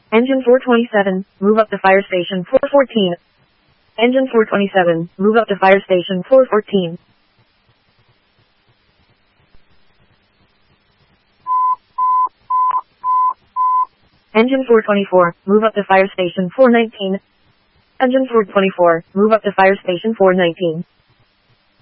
Engine 427, move up to fire station 414. Engine 427, move up to fire station 414. Engine 424, move up to fire station 419. Engine 424, move up to fire station 419.